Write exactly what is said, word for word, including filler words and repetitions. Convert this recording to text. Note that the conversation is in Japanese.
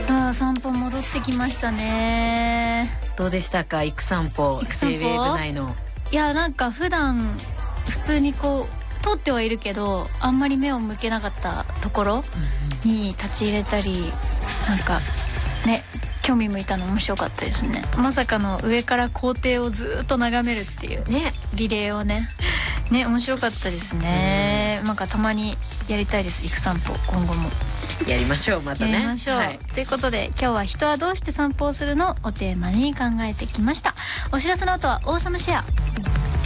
あ、散歩戻ってきましたね。 どうでしたか、行く散歩。 行く散歩ジェイウェーブ 内の。 いや、なんか普段普通にこう通ってはいるけど、あんまり目を向けなかったところに立ち入れたり、なんかね、興味向いたの面白かったですね。まさかの上から校庭をずっと眺めるっていうね、 リレーをねね、面白かったですね。なんかたまにやりたいです、行く散歩。今後もやりましょう、またね。 やりましょう、はい、ということで今日は人はどうして散歩をするのをテーマに考えてきました。お知らせの後はオーサムシェア。